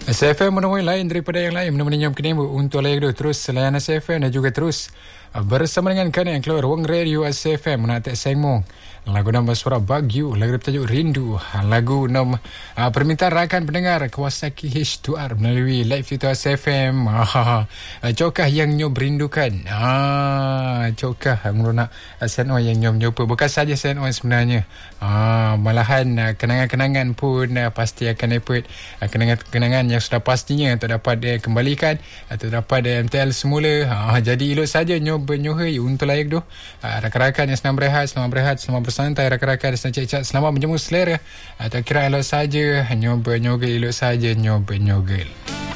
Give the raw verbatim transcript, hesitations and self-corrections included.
S F M menemui lain daripada yang lain, menemani nyom kini untuk layak dulu terus selayan S F M dan juga terus bersama dengan kalian yang keluar ruang radio S F M nak tak sayangmu. Lagu nama suara Bagyu, lagu bertajuk Rindu, lagu nama uh, permintaan rakan pendengar Kawasaki H two R melalui live Twitter S F M. Ah, cokah yang nyom rindukan. Ah, cokah merona S N O yang nyom nyoba. Bukan saja S N O sebenarnya. Ah, malahan uh, kenangan-kenangan pun uh, pasti akan dapat uh, kenangan-kenangan yang sudah pastinya tak dapat uh, kembalikan atau dapat uh, M T L semula. Ah, jadi elok saja nyoba nyohai untuk layak tu. Uh, rakan-rakan yang senang berehat, selamat berehat, selamat bersantai, rakan-rakan yang senang cek-cek, selamat menjemu selera. Atau kira elok saja nyoba nyogel, elok saja nyoba nyogel.